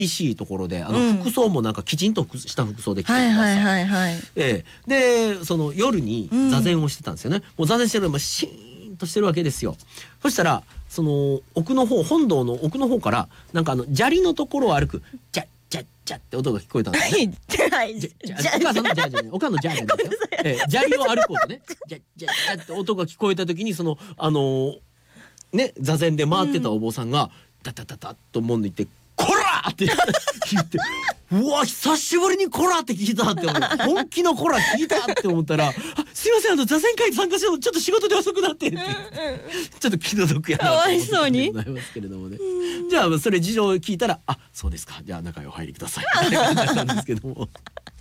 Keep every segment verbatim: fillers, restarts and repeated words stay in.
しいところであの、 うん服装もなんかきちんとした服装で来てくだはいさい、 はいはいはい。 ええ、でその夜に座禅をしてたんですよね、もう座禅してるのもシーンとしてるわけですよ。そしたらその奥の方、本堂の奥の方からなんかあの砂利のところを歩くジャッジャッジャッって音が聞こえたんですね。 はいじゃじゃお母さんのジャージャーね、おかんのジャージャーですよ。ええ、砂利を歩こうとね、じゃじゃじゃって音が聞こえた時にそのあのーね座禅で回ってたお坊さんが、ダタタタッと門に行って「こら!」って言って「うわ久しぶりにこら!」って聞いたって思う、本気のこら聞いたって思ったら「あすいませんあの座禅会参加してるのちょっと仕事で遅くなって」ってちょっと気の毒やなと思ってかわいそうにございますけれどもね。じゃあそれ事情を聞いたら「あそうですかじゃあ中へお入りください」って感じだったんですけども。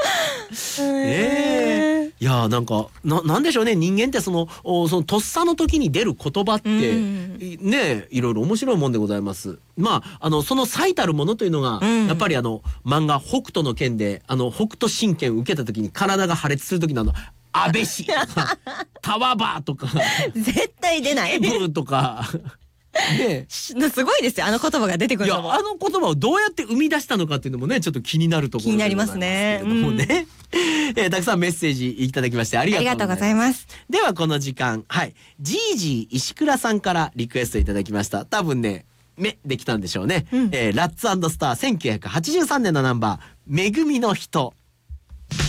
ええ、いやなんかななんでしょうね、人間ってそのおそのとっさの時に出る言葉って、 うんいねいろいろ面白いもんでございます。まああのその最たるものというのが、 うんやっぱりあの漫画北斗の拳であの北斗神拳を受けた時に体が破裂する時のあの安倍氏とかタワバーとか絶対出ない。 ブーとかね。 すごいですよあの言葉が出てくいやるのも。 あの言葉をどうやって生み出したのかっていうのもねちょっと気になるところ気になりますねでございますけれどもね、えーたくさんメッセージいただきましてありありがとうごがとうございます。 ざいます。 ではこの時間、はいジージー石倉さんからリクエストいただきました。多分ね目できたんでしょうね、 うんえーラッツ&スターせんきゅうひゃくはちじゅうさんねんのナンバーめぐみの人。